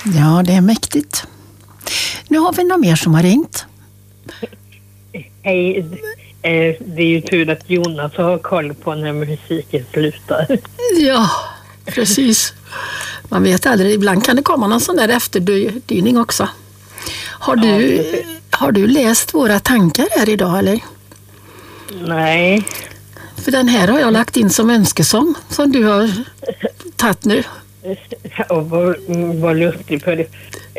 Ja, det är mäktigt. Nu har vi någon mer som har ringt. Hej, det är ju tur att Jonas har koll på när musiken slutar. Ja, precis. Man vet aldrig, ibland kan det komma någon sån där efterdyning också. Har du läst våra tankar här idag eller? Nej. För den här har jag lagt in som önskesång som du har tagit nu. Och var lustig för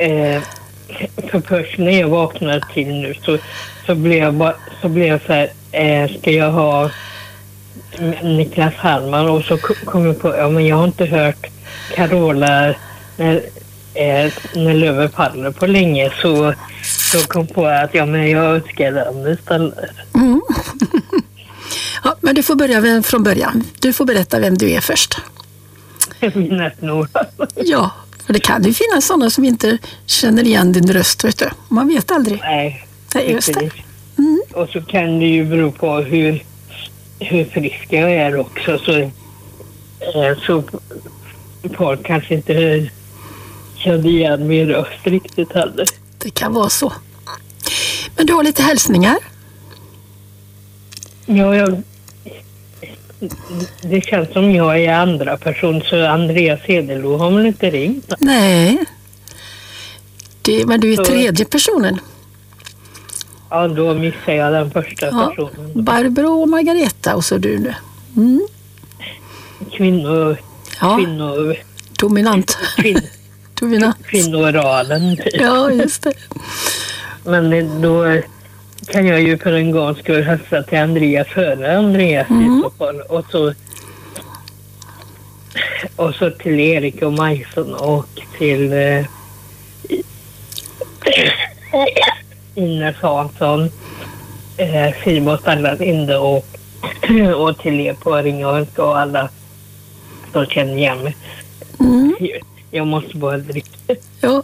först när jag vaknade till nu så blev jag så här, ska jag ha Niklas Hallman, och så kom jag på, ja men jag har inte hört Carola när löver faller på länge, så kom på att ja men jag önskar den istället. Mm. Ja, men du får börja från början. Du får berätta vem du är först. Min Nora. Ja, för det kan ju finnas sådana som inte känner igen din röst, vet du. Man vet aldrig. Nej, just det. Mm. Och så kan det ju bero på hur frisk jag är också. Så folk kanske inte känner igen min röst riktigt heller. Det kan vara så. Men du har lite hälsningar? Ja, det känns som jag är andra person, så Andreas Hedelå har man inte ringt. Nej. Men du är tredje personen. Ja, då missar jag den första personen. Barbro och Margareta och så du nu. Mm. Kvinnor. Dominant. Kvinnoralen. Ja, just det. Men då kan jag ju för en gång skulle hälsa till Andreas före Andreas i så fall. Och så till Erik och Majson och till Ines Hansson, Simon Stallarinde och till er på Ringa och önska och alla som känner igen mig. Mm. Jag måste bara dricka. Ja.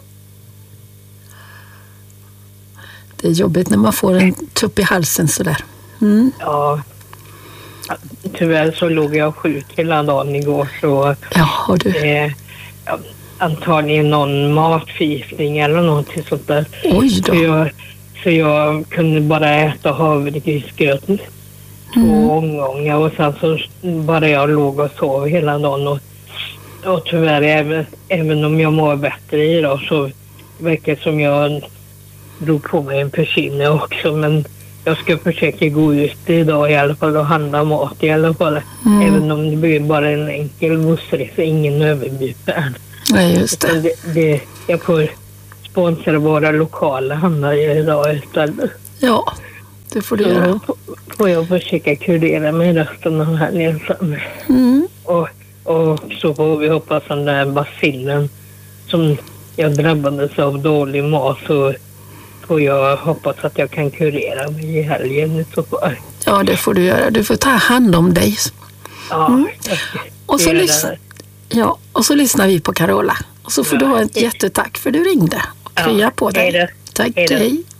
Det är jobbigt när man får en tupp i halsen sådär. Mm. Ja. Tyvärr så låg jag sjuk hela dagen igår, så ja, du. Antagligen någon matförgiftning eller någonting sånt där. Oj då. Så jag kunde bara äta havregrynsgröt 2 omgångar, och sen så bara jag låg och sov hela dagen, och tyvärr även om jag mår bättre idag så verkar som jag drog på mig en förkylning också, men jag ska försöka gå ut idag i alla fall och handla mat i alla fall. Även om det blir bara en enkel bussresa, ingen överbyte. Nej, just det. Jag får sponsra våra lokala handlare idag istället. Ja, det får du göra. Får jag försöka kurera mig resten av helgen sen. Och så får vi hoppas att den där bacillen som jag drabbades av dålig mat, så får jag hoppas att jag kan kurera mig i helgen i så fall. Ja, det får du göra. Du får ta hand om dig. Ja, och så lyssnar vi på Carola. Och så får du ha ett jättetack för du ringde och krya på dig. Hej då. Tack, hej.